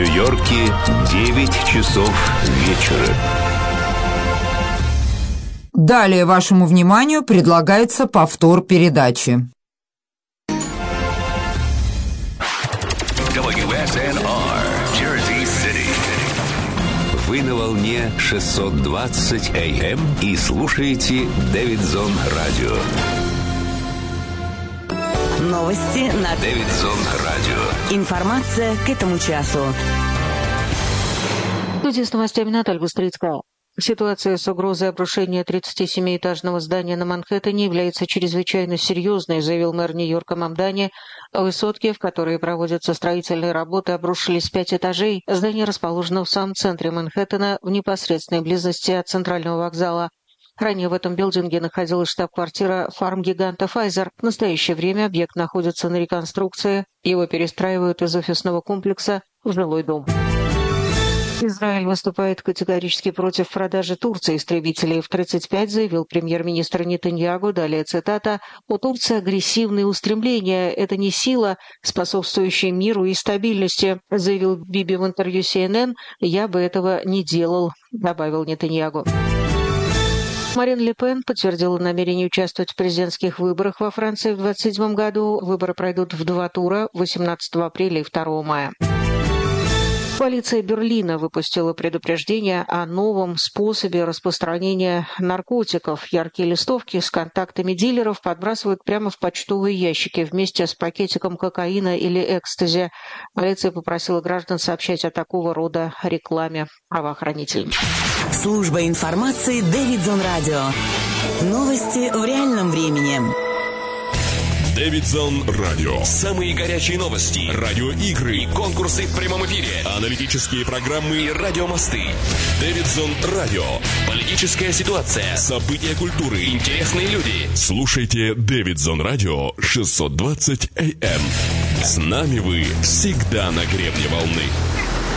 Нью-Йорке 9 часов вечера. Далее вашему вниманию предлагается повтор передачи. WSNR, Jersey City. Вы на волне 620 AM и слушаете Дэвидсон Радио. Новости на Дэвидсон Радио. Информация к этому часу. В студии с новостями Наталья Густрицкая. Ситуация с угрозой обрушения 37-этажного здания на Манхэттене является чрезвычайно серьезной, заявил мэр Нью-Йорка Мамдани. Высотки, в которые проводятся строительные работы, обрушились 5 этажей. Здание расположено в самом центре Манхэттена, в непосредственной близости от центрального вокзала. Ранее в этом билдинге находилась штаб-квартира фарм-гиганта Pfizer. В настоящее время объект находится на реконструкции. Его перестраивают из офисного комплекса в жилой дом. Израиль выступает категорически против продажи Турции истребителей F-35, заявил премьер-министр Нетаньяху. Далее цитата: «У Турции агрессивные устремления. Это не сила, способствующая миру и стабильности», заявил Биби в интервью CNN. «Я бы этого не делал», добавил Нетаньяху. Марин Ле Пен подтвердила намерение участвовать в президентских выборах во Франции в 2027 году. Выборы пройдут в 2 тура 18 апреля и 2 мая. Полиция Берлина выпустила предупреждение о новом способе распространения наркотиков. Яркие листовки с контактами дилеров подбрасывают прямо в почтовые ящики вместе с пакетиком кокаина или экстази. Полиция попросила граждан сообщать о такого рода рекламе правоохранителям. Служба информации Дэвидсон Радио. Новости в реальном времени. Дэвидсон Радио. Самые горячие новости, радиоигры и конкурсы в прямом эфире, аналитические программы и радиомосты. Дэвидсон Радио. Политическая ситуация, события культуры, интересные люди. Слушайте Дэвидсон Радио 620 AM. С нами вы всегда на гребне волны.